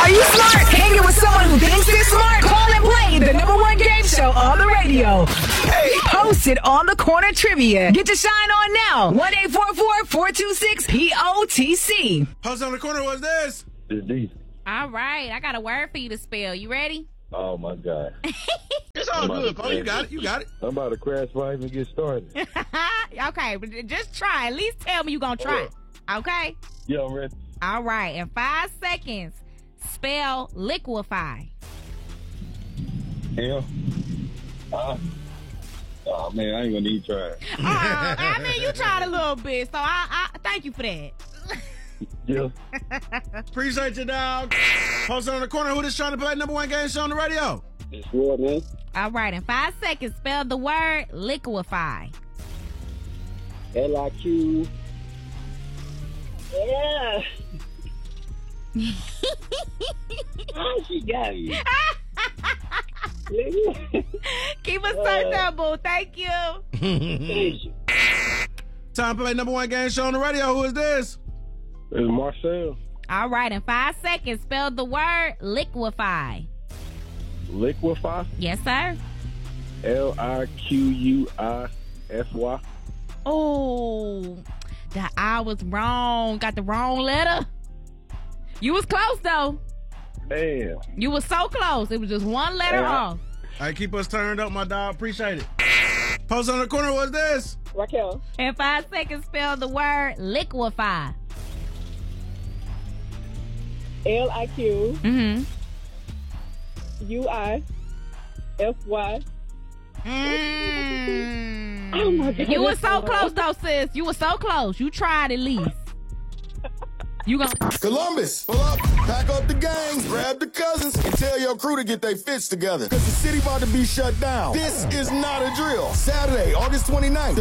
Are you smart? Hanging with someone who thinks they're smart? Call and play the #1 game show on the radio. Post it on the corner trivia. Get your shine on now. 1-844-426-POTC. Post on the corner, what's this? It's decent. All right, I got a word for you to spell. You ready? Oh, my God. It's all good, Paul. You got it. I'm about to crash before I even get started. Okay, but just try. At least tell me you're going to try. Okay? Yeah, I'm ready. All right, in 5 seconds, spell liquefy. Hell. Oh, man, I ain't going to need to try. I mean, you tried a little bit, so I thank you for that. Yeah. Appreciate you, dog. Post it on the corner. Who just trying to play #1 game show on the radio? It's what, man? All right, in 5 seconds, spell the word liquefy. L-I-Q. Yeah. Oh, she got me. Keep us turned up, boo. Thank you. Time to play #1 game show on the radio. Who is this? It's Marcel. All right, in 5 seconds, spell the word liquefy. Liquefy. Yes, sir. L-I-Q-U-I-F-Y. Oh, the I was wrong. Got the wrong letter. You was close, though. Damn. You was so close. It was just one letter off. All right, keep us turned up, my dog. Appreciate it. Post on the corner, what's this? Raquel. In 5 seconds, spell the word liquefy. L-I-Q. Mm-hmm. U-I-F-Y. Oh my God. You were so close, though, sis. You were so close. You tried at least. You gonna Columbus, pull up, pack up the gangs, grab the cousins, and tell your crew to get their fits together. Cause the city about to be shut down. This is not a drill. Saturday, August 29th.